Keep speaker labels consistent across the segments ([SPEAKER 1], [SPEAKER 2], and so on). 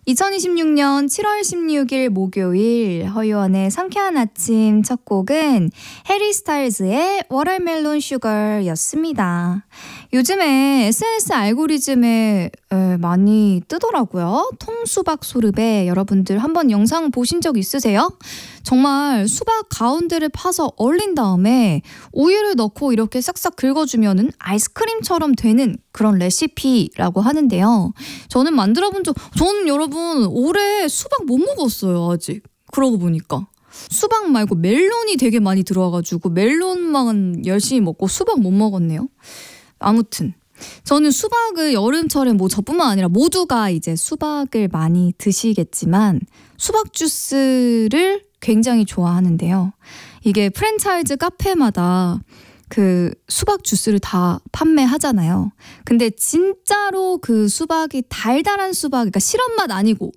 [SPEAKER 1] 2026년 7월 16일 목요일 허유원의 상쾌한 아침 첫 곡은 해리 스타일즈의 워터멜론 슈거였습니다. 요즘에 SNS 알고리즘에 많이 뜨더라고요. 통수박 소르베 여러분들 한번 영상 보신 적 있으세요? 정말 수박 가운데를 파서 얼린 다음에 우유를 넣고 이렇게 싹싹 긁어주면은 아이스크림처럼 되는 그런 레시피라고 하는데요. 저는 저는 여러분 올해 수박 못 먹었어요 아직. 그러고 보니까. 수박 말고 멜론이 되게 많이 들어와가지고 멜론만 열심히 먹고 수박 못 먹었네요. 아무튼 저는 수박을 여름철에 저뿐만 아니라 모두가 이제 수박을 많이 드시겠지만 수박 주스를 굉장히 좋아하는데요. 이게 프랜차이즈 카페마다 그 수박 주스를 다 판매하잖아요. 근데 진짜로 그 수박이 달달한 수박, 그러니까 시럽 맛 아니고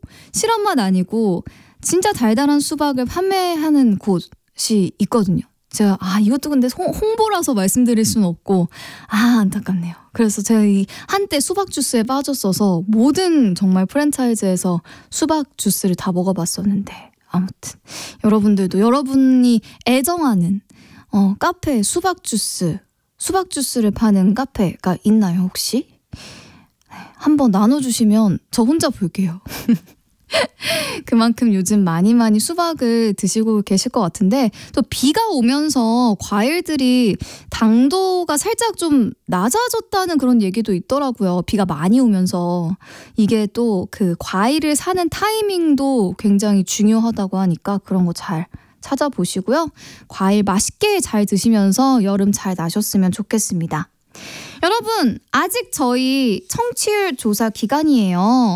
[SPEAKER 1] 진짜 달달한 수박을 판매하는 곳이 있거든요. 제가 이것도 근데 홍보라서 말씀드릴 수는 없고 안타깝네요. 그래서 제가 한때 수박 주스에 빠졌어서 모든 정말 프랜차이즈에서 수박 주스를 다 먹어봤었는데 아무튼 여러분들도 여러분이 애정하는 카페 수박 주스를 파는 카페가 있나요 혹시? 한번 나눠주시면 저 혼자 볼게요. 그만큼 요즘 많이 수박을 드시고 계실 것 같은데 또 비가 오면서 과일들이 당도가 살짝 좀 낮아졌다는 그런 얘기도 있더라고요. 비가 많이 오면서 이게 또 그 과일을 사는 타이밍도 굉장히 중요하다고 하니까 그런 거 잘 찾아보시고요. 과일 맛있게 잘 드시면서 여름 잘 나셨으면 좋겠습니다. 여러분 아직 저희 청취율 조사 기간이에요.